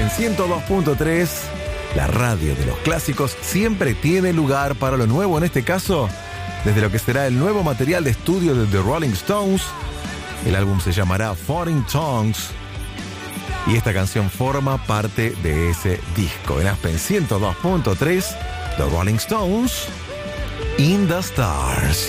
En 102.3, la radio de los clásicos siempre tiene lugar para lo nuevo, en este caso, desde lo que será el nuevo material de estudio de The Rolling Stones. El álbum se llamará Foreign Tongues y esta canción forma parte de ese disco. En Aspen 102.3, The Rolling Stones, In the Stars.